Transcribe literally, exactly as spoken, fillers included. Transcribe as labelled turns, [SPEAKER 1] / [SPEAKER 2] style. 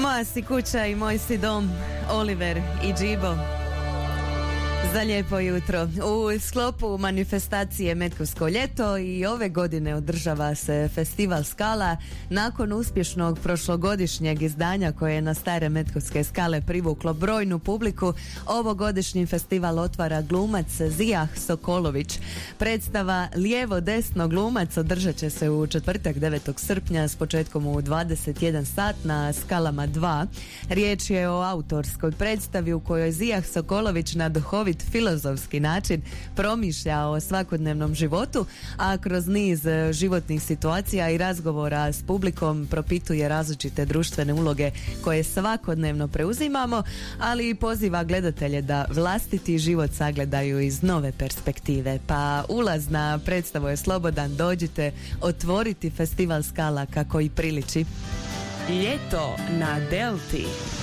[SPEAKER 1] Moja si kuća i moj si dom, Oliver i Džibo. Za lijepo jutro. U sklopu manifestacije Metkovsko ljeto i ove godine održava se festival Skala. Nakon uspješnog prošlogodišnjeg izdanja koje je na stare Metkovske skale privuklo brojnu publiku, ovogodišnji festival otvara glumac Zijah Sokolović. Predstava Lijevo-desno glumac održat će se u četvrtak devetog srpnja s početkom u dvadeset jedan sat na Skalama dva. Riječ je o autorskoj predstavi u kojoj Zijah Sokolović na duhovit filozofski način promišlja o svakodnevnom životu, a kroz niz životnih situacija i razgovora s publikom propituje različite društvene uloge koje svakodnevno preuzimamo, ali i poziva gledatelje da vlastiti život sagledaju iz nove perspektive. Pa ulaz na predstavu je slobodan, dođite otvoriti festival Skala kako i priliči.
[SPEAKER 2] Ljeto na Delti.